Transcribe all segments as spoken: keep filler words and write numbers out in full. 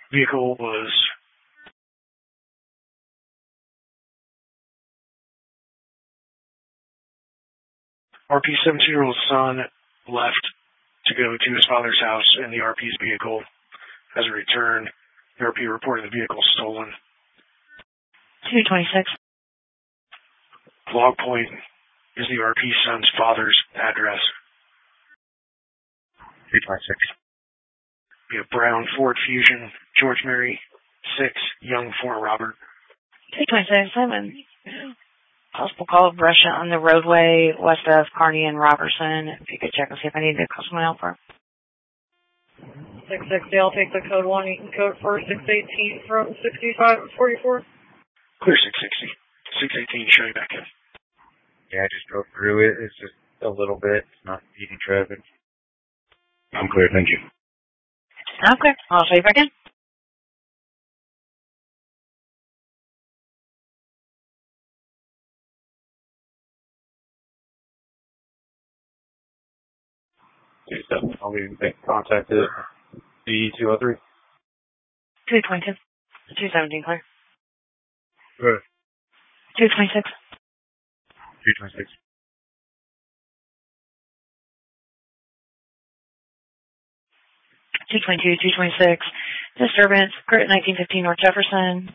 Vehicle was R P's seventeen-year-old son left to go to his father's house in the R P's vehicle. As a return, the R P reported the vehicle stolen. two twenty-six. Log point is the R P's son's father's address. two twenty-six. We have Brown Ford Fusion, George Mary, six, Young Fort Robert. two twenty-six. I have a possible call of Russia on the roadway west of Kearney and Robertson. If you could check and see if I need to call someone out for it. six sixty, I'll take the code one, code for six eighteen from sixty-five forty-four. Clear six sixty. six eighteen, show you back in. Yeah, I just drove through it. It's just a little bit. It's not impeding traffic. I'm clear, thank you. Okay, I'll show you back in. I'll be contacted D two oh three. two twenty-two. two seventeen, clear. Good. two twenty-six. two twenty-six. two twenty-two, two twenty-six. Disturbance, nineteen fifteen North Jefferson.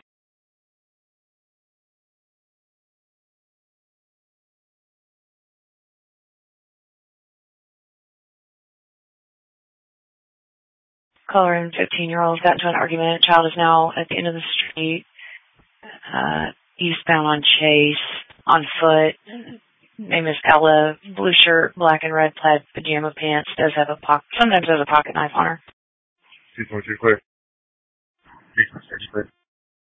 Caller and fifteen-year-old got into an argument. Child is now at the end of the street, uh, eastbound on Chase, on foot. Name is Ella. Blue shirt, black and red plaid pajama pants. Does have a pocket. Sometimes has a pocket knife on her. two twenty-two clear. three twenty-six clear.